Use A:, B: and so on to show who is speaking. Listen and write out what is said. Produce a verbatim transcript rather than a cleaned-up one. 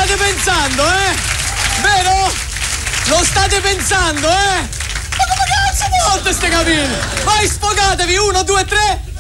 A: state pensando, eh? Vero? Lo state pensando, eh? Ma come cazzo porta ste capine? Vai, sfogatevi, uno, due, tre.